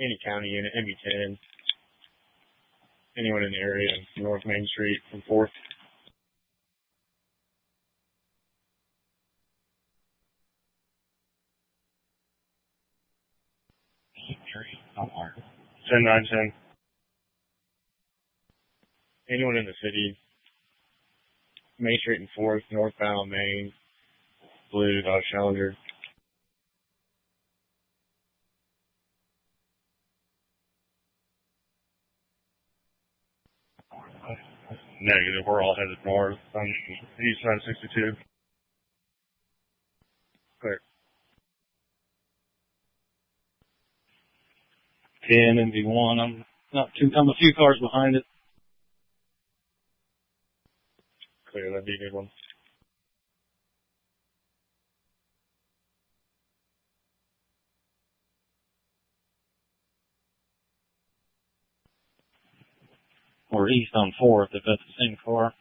any county unit, MB10, anyone in the area, North Main Street from 4th. Area. 10-9-10. Anyone in the city, Main Street and 4th, northbound Main, Blue, Dodge Challenger. Negative, we're all headed north on east side of 62. Clear. 10 MV1. I'm a few cars behind it. Clear, that'd be a good one. Or east on 4th, if that's the same car.